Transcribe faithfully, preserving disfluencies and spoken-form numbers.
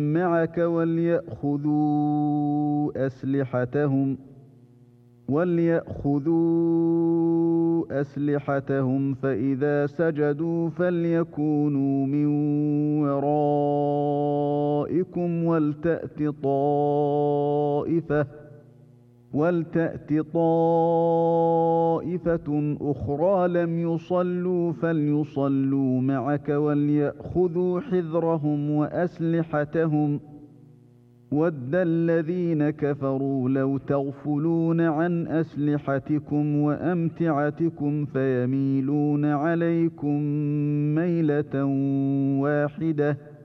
معك وليأخذوا أسلحتهم وليأخذوا أسلحتهم فإذا سجدوا فليكونوا من ورائكم ولتأت طائفة ولتأت طائفة أخرى لم يصلوا فليصلوا معك وليأخذوا حذرهم وأسلحتهم وَدَّ الَّذِينَ كَفَرُوا لَوْ تَغْفُلُونَ عَنْ أَسْلِحَتِكُمْ وَأَمْتِعَتِكُمْ فَيَمِيلُونَ عَلَيْكُمْ مَيْلَةً وَاحِدَةً